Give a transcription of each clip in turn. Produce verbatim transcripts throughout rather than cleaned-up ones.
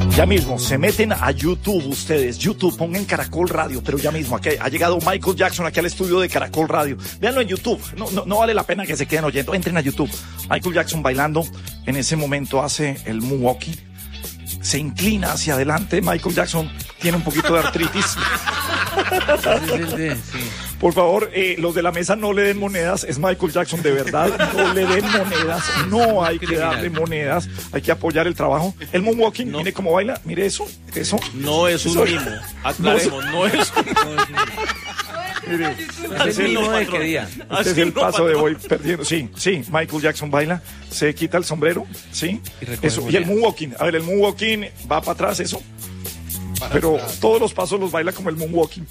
Ya mismo, se meten a YouTube ustedes, YouTube, pongan Caracol Radio, pero ya mismo, aquí ha llegado Michael Jackson aquí al estudio de Caracol Radio. Véanlo en YouTube, no, no, no vale la pena que se queden oyendo, entren a YouTube. Michael Jackson bailando, en ese momento hace el moonwalking, se inclina hacia adelante. Michael Jackson tiene un poquito de artritis. Por favor, eh, los de la mesa no le den monedas, es Michael Jackson de verdad, no le den monedas, no hay que darle monedas, hay que apoyar el trabajo. El moonwalking, no. Mire cómo baila, mire eso, eso. No es un mimo, aclaremos, no es un mimo. Mire, este es el, de qué día. Este es el paso de voy perdiendo, sí, sí, Michael Jackson baila, se quita el sombrero, sí, y eso, y el moonwalking, a ver, el moonwalking va para atrás, eso. Pero todos los pasos los baila como el moonwalking.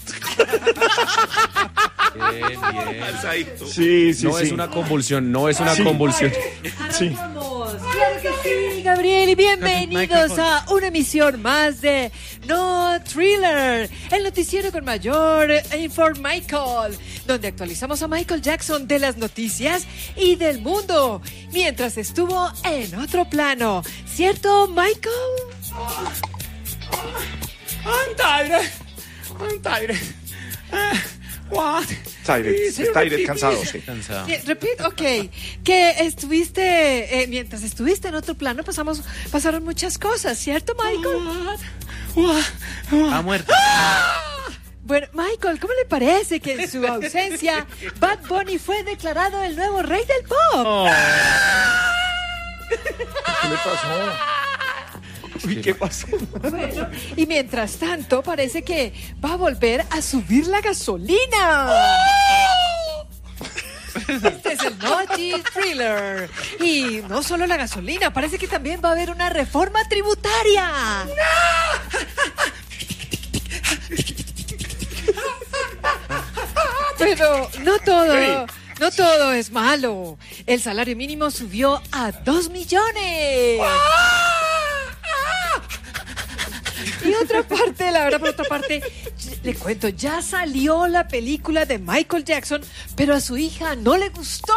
Bien, bien. Sí, sí, no sí. es una convulsión, no es una sí. convulsión. Sí. Claro que sí, Gabriel, y bienvenidos a una emisión más de No Thriller, el noticiero con mayor Informichael, donde actualizamos a Michael Jackson de las noticias y del mundo, mientras estuvo en otro plano. ¿Cierto, Michael? I'm tired. I'm tired. Uh, what? Tired. Está tired, cansado, sí. Cansado. Repeat, ok. Que estuviste, eh, mientras estuviste en otro plano, pasamos, pasaron muchas cosas, ¿cierto, Michael? What? What? What? Ha muerto. Bueno, Michael, ¿cómo le parece que en su ausencia Bad Bunny fue declarado el nuevo rey del pop? Oh. ¿Qué le pasó? Uy, ¿qué pasó? Bueno, y mientras tanto, parece que va a volver a subir la gasolina. Este es el Naughty Thriller. Y no solo la gasolina, parece que también va a haber una reforma tributaria. Pero no todo, no todo es malo. El salario mínimo subió a dos millones. Y otra parte, la verdad, por otra parte, le cuento, ya salió la película de Michael Jackson, pero a su hija no le gustó.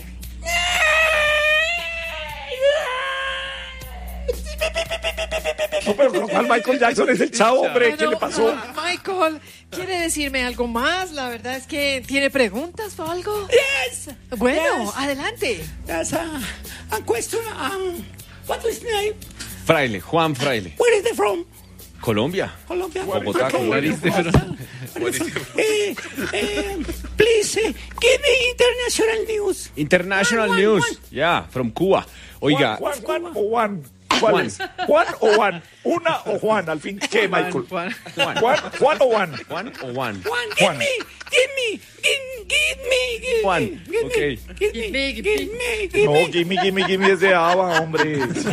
No, pero con cuál Michael Jackson es el chavo, hombre, ¿qué Bueno, le pasó? Michael, ¿quiere decirme algo más? La verdad es que tiene preguntas o algo. Yes. Bueno, Yes. adelante. That's a, a question. Um, what is the name? Fraile, Juan Fraile. Where is it from? Colombia. Colombia. Bogotá, Okay. Where is it from? Where is it from? Eh, eh, please, uh, give me international news. International Juan, news. Juan. Yeah, from Cuba. Oiga. Juan, Juan, Juan o Juan. ¿Cuál Juan. es? ¿Juan o Juan? ¿Una o Juan? Al fin, ¿qué, Michael? Juan. Juan, Juan, Juan o Juan. Juan o Juan. Juan, give Juan. me, give me, give, give me, give Juan, me, give okay. me, give me, give me, give No, me. gimme, gimme, gimme es de Ava, hombre. Sí.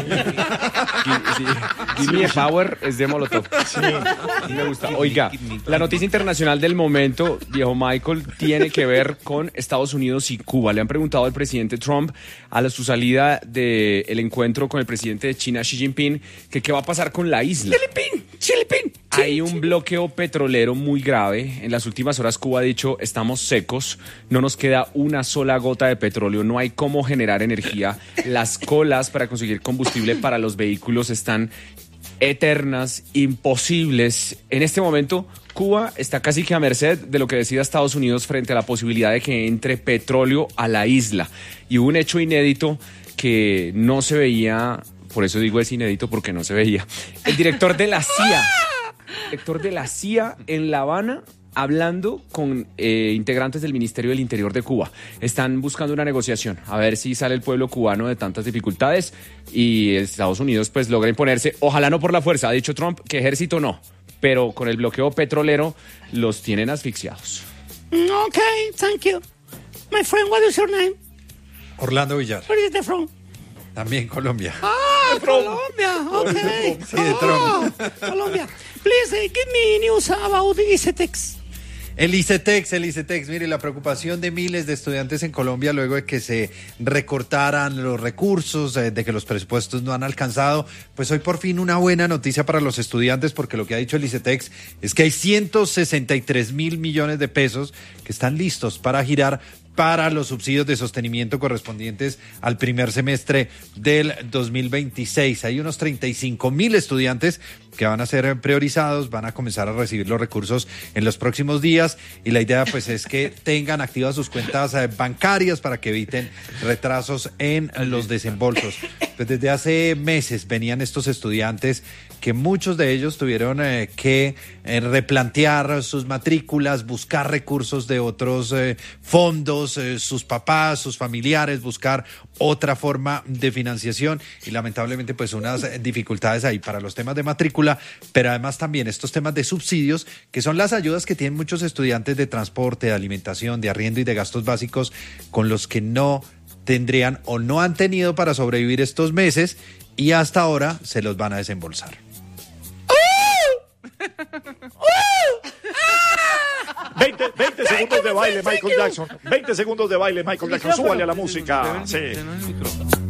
Gi- sí. Gimme a Power es de Molotov. Sí, sí me gusta. Oiga, la noticia internacional del momento, viejo Michael, tiene que ver con Estados Unidos y Cuba. Le han preguntado al presidente Trump a la- su salida del encuentro con el presidente de China, Xi Jinping, que qué va a pasar con la isla. Philippine, Philippine. Hay un bloqueo petrolero muy grave. En las últimas horas Cuba ha dicho, estamos secos, no nos queda una sola gota de petróleo, no hay cómo generar energía. Las colas para conseguir combustible para los vehículos están eternas, imposibles. En este momento, Cuba está casi que a merced de lo que decida Estados Unidos frente a la posibilidad de que entre petróleo a la isla. Y hubo un hecho inédito que no se veía, por eso digo es inédito porque no se veía. El director de la C I A, director de la C I A en La Habana, hablando con eh, integrantes del Ministerio del Interior de Cuba. Están buscando una negociación, a ver si sale el pueblo cubano de tantas dificultades y Estados Unidos pues logra imponerse, ojalá no por la fuerza, ha dicho Trump que ejército no, pero con el bloqueo petrolero los tienen asfixiados. Okay, thank you. My friend, what is your name? Orlando Villar, Where is it from? también Colombia. Ah, Colombia. Okay. Sí, de Trump. Oh, Colombia. Please uh, give me news about the ICETEX. El ICETEX, el ICETEX, mire, la preocupación de miles de estudiantes en Colombia luego de que se recortaran los recursos, eh, de que los presupuestos no han alcanzado, pues hoy por fin una buena noticia para los estudiantes, porque lo que ha dicho el ICETEX es que hay ciento sesenta y tres mil millones de pesos que están listos para girar para los subsidios de sostenimiento correspondientes al primer semestre del dos mil veintiséis. Hay unos treinta y cinco mil estudiantes que van a ser priorizados, van a comenzar a recibir los recursos en los próximos días y la idea pues es que tengan activas sus cuentas eh, bancarias para que eviten retrasos en los desembolsos. Pues desde hace meses venían estos estudiantes que muchos de ellos tuvieron eh, que eh, replantear sus matrículas, buscar recursos de otros eh, fondos, eh, sus papás, sus familiares, buscar otra forma de financiación y lamentablemente pues unas eh, dificultades ahí para los temas de matrícula, pero además también estos temas de subsidios, que son las ayudas que tienen muchos estudiantes de transporte, de alimentación, de arriendo y de gastos básicos con los que no tendrían o no han tenido para sobrevivir estos meses y hasta ahora se los van a desembolsar. veinte, veinte segundos de baile, Michael Jackson. veinte segundos de baile, Michael Jackson. Súbale a la música. Sí.